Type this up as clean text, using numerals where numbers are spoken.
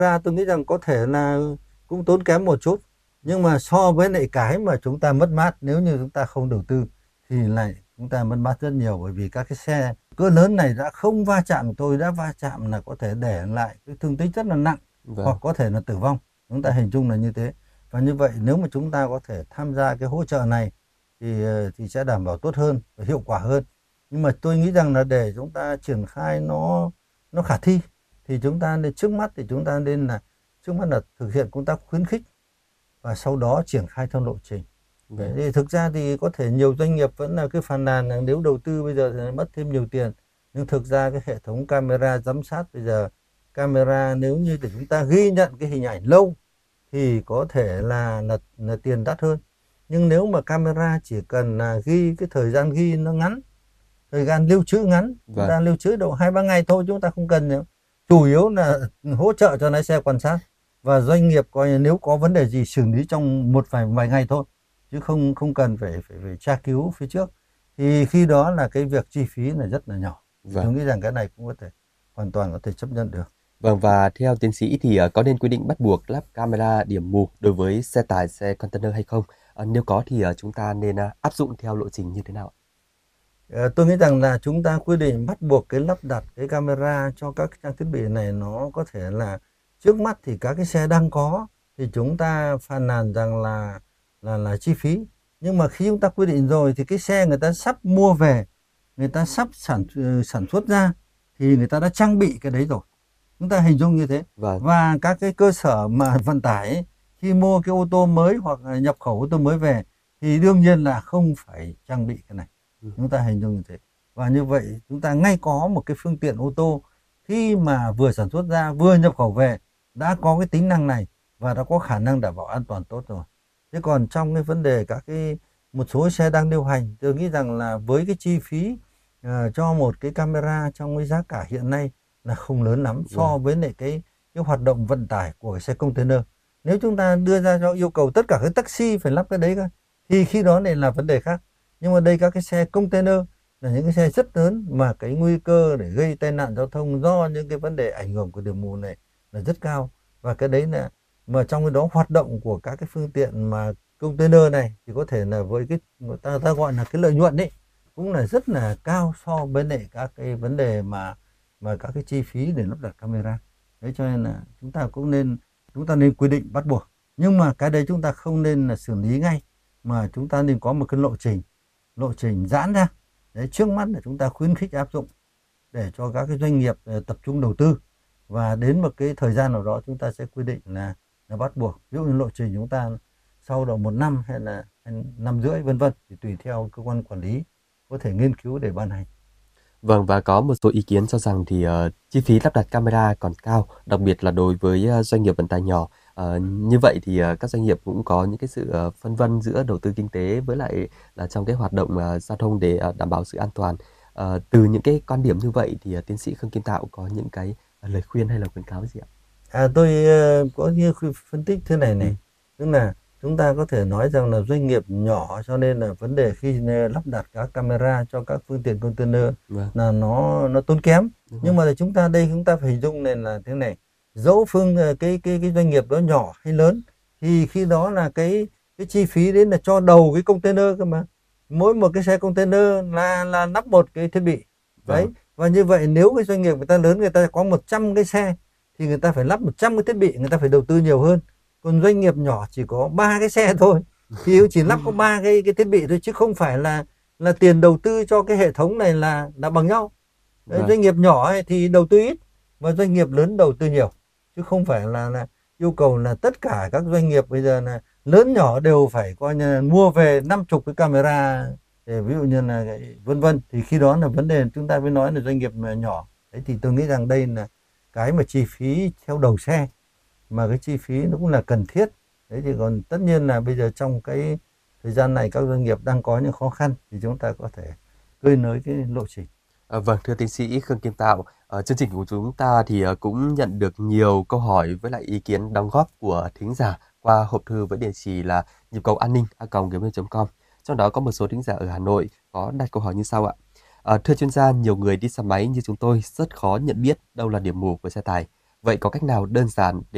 Ra tôi nghĩ rằng có thể là cũng tốn kém một chút, nhưng mà so với lại cái mà chúng ta mất mát nếu như chúng ta không đầu tư thì lại chúng ta mất mát rất nhiều, bởi vì các cái xe cỡ lớn này đã không va chạm, tôi đã va chạm là có thể để lại cái thương tích rất là nặng hoặc Vâng, có thể là tử vong. Chúng ta hình dung là như thế. Và như vậy nếu mà chúng ta có thể tham gia cái hỗ trợ này thì sẽ đảm bảo tốt hơn và hiệu quả hơn. Nhưng mà tôi nghĩ rằng là để chúng ta triển khai nó khả thi thì chúng ta nên trước mắt thì chúng ta nên là trước mắt là thực hiện công tác khuyến khích và sau đó triển khai theo lộ trình. Đấy, vâng, thì thực ra thì có thể nhiều doanh nghiệp vẫn là cái phàn nàn là nếu đầu tư bây giờ thì mất thêm nhiều tiền, nhưng thực ra cái hệ thống camera giám sát bây giờ, camera nếu như để chúng ta ghi nhận cái hình ảnh lâu thì có thể là tiền đắt hơn. Nhưng nếu mà camera chỉ cần là ghi cái thời gian ghi nó ngắn, thời gian lưu trữ ngắn, chúng vâng. ta lưu trữ độ 2-3 ngày thôi, chúng ta không cần nữa. Chủ yếu là hỗ trợ cho lái xe quan sát và doanh nghiệp coi nếu có vấn đề gì xử lý trong vài ngày thôi, chứ không không cần phải tra cứu phía trước. Thì khi đó là cái việc chi phí là rất là nhỏ. Thì Vâng. tôi nghĩ rằng cái này cũng có thể hoàn toàn có thể chấp nhận được. Vâng, và theo tiến sĩ thì có nên quy định bắt buộc lắp camera điểm mù đối với xe tải, xe container hay không? Nếu có thì chúng ta nên áp dụng theo lộ trình như thế nào? Tôi nghĩ rằng là chúng ta quy định bắt buộc cái lắp đặt cái camera cho các trang thiết bị này, nó có thể là trước mắt thì các cái xe đang có thì chúng ta phàn nàn rằng là chi phí. Nhưng mà khi chúng ta quy định rồi thì cái xe người ta sắp mua về, người ta sắp sản xuất ra thì người ta đã trang bị cái đấy rồi. Chúng ta hình dung như thế. Vâng, Và các cái cơ sở mà vận tải ấy, khi mua cái ô tô mới hoặc là nhập khẩu ô tô mới về thì đương nhiên là không phải trang bị cái này. ừ, Chúng ta hình dung như thế. Và như vậy chúng ta ngay có một cái phương tiện ô tô khi mà vừa sản xuất ra vừa nhập khẩu về đã có cái tính năng này và đã có khả năng đảm bảo an toàn tốt rồi. Thế còn trong cái vấn đề các cái một số xe đang lưu hành, tôi nghĩ rằng là với cái chi phí cho một cái camera trong cái giá cả hiện nay là không lớn lắm vâng, so với lại cái hoạt động vận tải của cái xe container. Nếu chúng ta đưa ra cho yêu cầu tất cả các taxi phải lắp cái đấy cơ thì khi đó này là vấn đề khác. Nhưng mà đây các cái xe container là những cái xe rất lớn mà cái nguy cơ để gây tai nạn giao thông do những cái vấn đề ảnh hưởng của điểm mù này là rất cao. Và cái đấy là mà trong cái đó hoạt động của các cái phương tiện mà container này thì có thể là với cái người ta gọi là cái lợi nhuận đấy cũng là rất là cao so với lại các cái vấn đề mà các cái chi phí để lắp đặt camera. Đấy cho nên là chúng ta nên quy định bắt buộc, nhưng mà cái đấy chúng ta không nên là xử lý ngay, mà chúng ta nên có một cái lộ trình giãn ra. Đấy, trước mắt là chúng ta khuyến khích áp dụng để cho các cái doanh nghiệp tập trung đầu tư, và đến một cái thời gian nào đó chúng ta sẽ quy định là bắt buộc. Ví dụ như lộ trình chúng ta sau đó 1 năm hay 1,5 năm vân vân, thì tùy theo cơ quan quản lý có thể nghiên cứu để ban hành. vâng, và có một số ý kiến cho rằng thì chi phí lắp đặt camera còn cao, đặc biệt là đối với doanh nghiệp vận tải nhỏ. Như vậy thì các doanh nghiệp cũng có những cái sự phân vân giữa đầu tư kinh tế với lại là trong cái hoạt động giao thông để đảm bảo sự an toàn. Từ những cái quan điểm như vậy thì tiến sĩ Khương Kim Tạo có những cái lời khuyên hay là khuyến cáo gì ạ? Tôi có như phân tích thế này Ừ, này, tức là chúng ta có thể nói rằng là doanh nghiệp nhỏ cho nên là vấn đề khi lắp đặt các camera cho các phương tiện container vâng, là nó tốn kém. đúng rồi. Nhưng mà chúng ta phải hình dung này là thế này, dẫu cái doanh nghiệp đó nhỏ hay lớn thì khi đó là cái chi phí đến là cho đầu cái container cơ mà. Mỗi một cái xe container là lắp một cái thiết bị. Đấy, Vâng, và như vậy nếu cái doanh nghiệp người ta lớn, người ta có 100 cái xe thì người ta phải lắp 100 cái thiết bị, người ta phải đầu tư nhiều hơn. Còn doanh nghiệp nhỏ chỉ có 3 cái xe thôi thì chỉ lắp có 3 cái thiết bị thôi, chứ không phải là tiền đầu tư cho cái hệ thống này là bằng nhau. Đấy, vâng, doanh nghiệp nhỏ ấy thì đầu tư ít và doanh nghiệp lớn đầu tư nhiều, chứ không phải là yêu cầu là tất cả các doanh nghiệp bây giờ là lớn nhỏ đều phải coi như là mua về 50 cái camera để ví dụ như là vân vân, thì khi đó là vấn đề chúng ta mới nói là doanh nghiệp nhỏ. Đấy thì tôi nghĩ rằng đây là cái mà chi phí theo đầu xe, mà cái chi phí nó cũng là cần thiết. Đấy thì còn tất nhiên là bây giờ trong cái thời gian này các doanh nghiệp đang có những khó khăn thì chúng ta có thể cơi nới cái lộ trình. Vâng, thưa tiến sĩ Khương Kim Tạo, chương trình của chúng ta thì cũng nhận được nhiều câu hỏi với lại ý kiến đóng góp của thính giả qua hộp thư với địa chỉ là nhịp cầu an ninh@gmail.com. Trong đó có một số thính giả ở Hà Nội có đặt câu hỏi như sau ạ. Thưa chuyên gia, nhiều người đi xe máy như chúng tôi rất khó nhận biết đâu là điểm mù của xe tải. Vậy có cách nào đơn giản để